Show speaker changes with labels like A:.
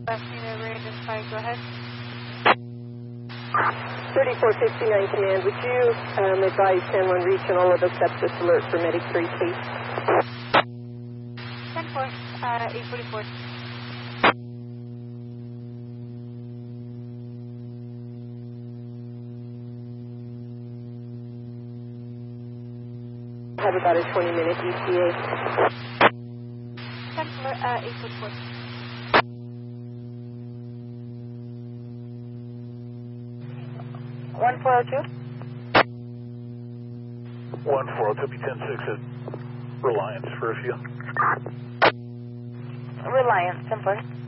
A: Passenger identified, go ahead.
B: 3459 Command, would you advise San Juan Regional of a sepsis alert for Medic 3, please?
A: 10-4, 844.
B: Have about a 20-minute ETA.
A: 10-4, 844. 1402?
C: 1402, be 10-6 at Reliance for a few.
A: Reliance, 10-4.